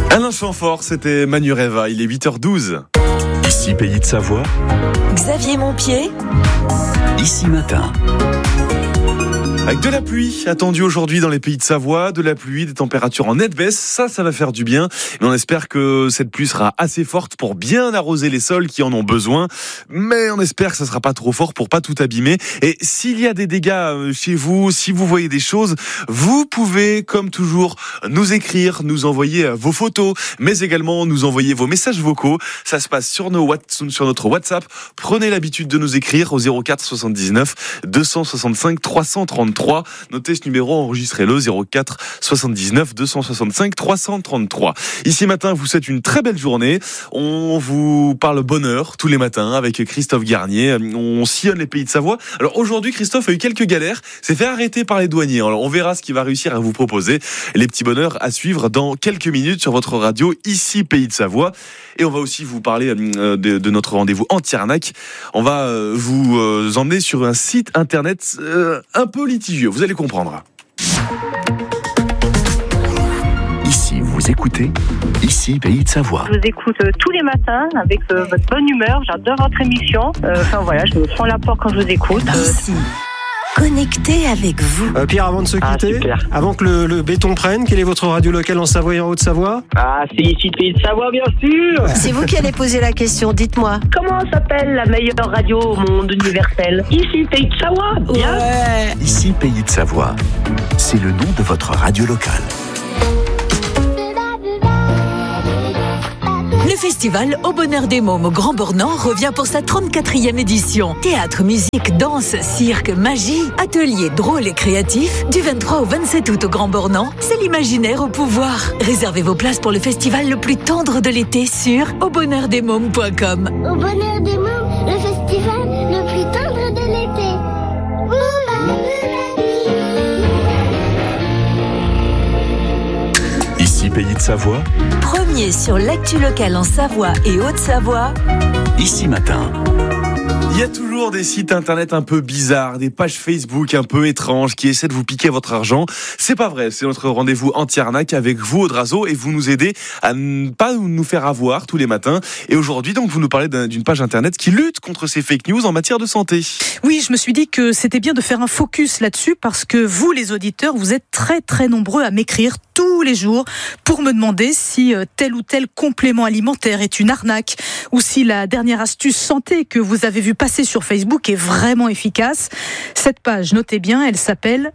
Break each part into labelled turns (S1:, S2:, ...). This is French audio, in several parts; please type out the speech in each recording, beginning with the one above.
S1: Un chant fort, c'était Manureva, il est 8h12.
S2: Ici Pays de Savoie,
S3: Xavier Montpied,
S2: Ici Matin.
S1: Avec de la pluie attendue aujourd'hui dans les Pays de Savoie, de la pluie, des températures en nette baisse, ça va faire du bien. Mais on espère que cette pluie sera assez forte pour bien arroser les sols qui en ont besoin. Mais on espère que ça sera pas trop fort pour pas tout abîmer. Et s'il y a des dégâts chez vous, si vous voyez des choses, vous pouvez, comme toujours, nous écrire, nous envoyer vos photos, mais également nous envoyer vos messages vocaux. Ça se passe sur notre WhatsApp. Prenez l'habitude de nous écrire au 04 79 265 333. Notez ce numéro, enregistrez-le, 04 79 265 333. Ici Matin vous souhaite une très belle journée. On vous parle bonheur tous les matins avec Christophe Garnier. On sillonne les Pays de Savoie. Alors aujourd'hui, Christophe a eu quelques galères. S'est fait arrêter par les douaniers. Alors on verra ce qu'il va réussir à vous proposer. Les petits bonheurs à suivre dans quelques minutes sur votre radio, ici Pays de Savoie. Et on va aussi vous parler de notre rendez-vous anti-arnaque. On va vous emmener sur un site internet un peu litigieux. Vous allez comprendre.
S2: Ici vous écoutez, Ici Pays de Savoie.
S4: Je vous écoute tous les matins avec votre bonne humeur. J'adore votre émission. Je me sens l'apport quand je vous écoute.
S3: ici, connecté avec vous.
S5: Pierre, avant de se quitter, avant que le béton prenne, quelle est votre radio locale en Savoie et en Haute-Savoie ?
S6: C'est ici Pays de Savoie, bien sûr.
S3: C'est vous qui allez poser la question, dites-moi.
S4: Comment s'appelle la meilleure radio au monde universel ? Ici Pays de Savoie, bien.
S3: Ouais.
S2: Ici Pays de Savoie, c'est le nom de votre radio locale.
S7: Le festival Au Bonheur des Mômes au Grand Bornand revient pour sa 34e édition. Théâtre, musique, danse, cirque, magie, ateliers drôles et créatifs. Du 23 au 27 août au Grand Bornand, c'est l'imaginaire au pouvoir. Réservez vos places pour le festival le plus tendre de l'été sur aubonheurdesmômes.com.
S8: Au bonheur des mômes, le festival le plus tendre de l'été.
S2: Ici Pays de Savoie,
S7: Premier sur l'actu locale en Savoie et Haute-Savoie.
S2: Ici Matin.
S1: Il y a toujours des sites internet un peu bizarres, des pages Facebook un peu étranges qui essaient de vous piquer votre argent. C'est pas vrai, c'est notre rendez-vous anti-arnaque avec vous, Audrazo, et vous nous aidez à ne pas nous faire avoir tous les matins. Et aujourd'hui, donc, vous nous parlez d'une page internet qui lutte contre ces fake news en matière de santé.
S9: Oui, je me suis dit que c'était bien de faire un focus là-dessus parce que vous, les auditeurs, vous êtes très très nombreux à m'écrire tous les jours pour me demander si tel ou tel complément alimentaire est une arnaque ou si la dernière astuce santé que vous avez vue passer sur Facebook est vraiment efficace. Cette page, notez bien, elle s'appelle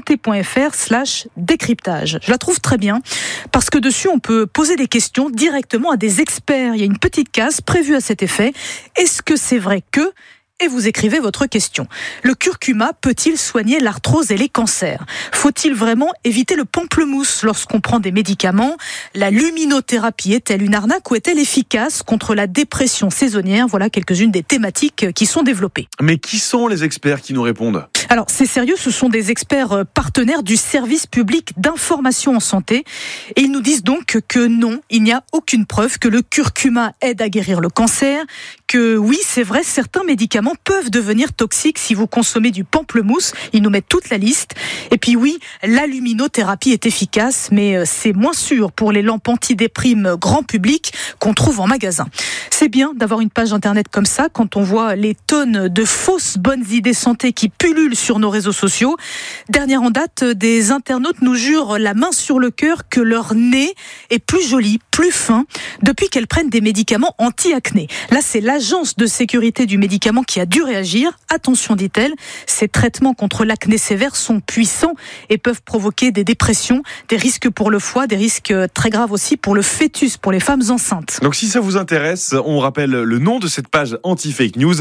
S9: santé.fr/décryptage. Je la trouve très bien parce que dessus, on peut poser des questions directement à des experts. Il y a une petite case prévue à cet effet. Est-ce que c'est vrai que... Et vous écrivez votre question. Le curcuma peut-il soigner l'arthrose et les cancers ? Faut-il vraiment éviter le pamplemousse lorsqu'on prend des médicaments ? La luminothérapie est-elle une arnaque ou est-elle efficace contre la dépression saisonnière ? Voilà quelques-unes des thématiques qui sont développées.
S1: Mais qui sont les experts qui nous répondent ?
S9: Alors, c'est sérieux, ce sont des experts partenaires du service public d'information en santé. Et ils nous disent donc que non, il n'y a aucune preuve que le curcuma aide à guérir le cancer, que oui, c'est vrai, certains médicaments peuvent devenir toxiques si vous consommez du pamplemousse. Ils nous mettent toute la liste. Et puis oui, la luminothérapie est efficace, mais c'est moins sûr pour les lampes antidéprime grand public qu'on trouve en magasin. C'est bien d'avoir une page internet comme ça quand on voit les tonnes de fausses bonnes idées santé qui pullulent sur nos réseaux sociaux. Dernière en date, des internautes nous jurent la main sur le cœur que leur nez est plus joli, plus fin, depuis qu'elles prennent des médicaments anti-acné. Là, c'est l'agence de sécurité du médicament qui a dû réagir. Attention, dit-elle, ces traitements contre l'acné sévère sont puissants et peuvent provoquer des dépressions, des risques pour le foie, des risques très graves aussi pour le fœtus, pour les femmes enceintes.
S1: Donc si ça vous intéresse, on rappelle le nom de cette page anti-fake news,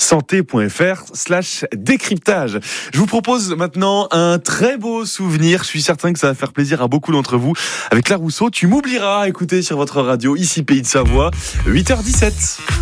S1: santé.fr/décryptage. Je vous propose maintenant un très beau souvenir. Je suis certain que ça va faire plaisir à beaucoup d'entre vous. Avec Claire Rousseau, tu m'oublieras à écouter sur votre radio, ici Pays de Savoie, 8h17.